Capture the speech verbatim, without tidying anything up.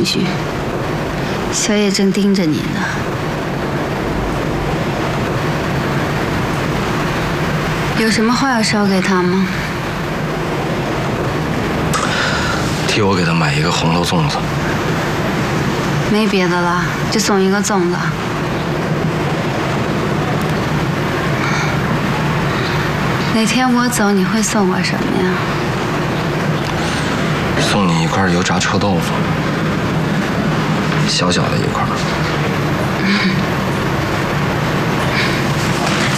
情绪，小野正盯着你呢。有什么话要捎给他吗？ 替我给他买一个红豆粽子。 没别的了，就送一个粽子。哪天我走，你会送我什么呀？ 送你一块油炸臭豆腐，小小的一块。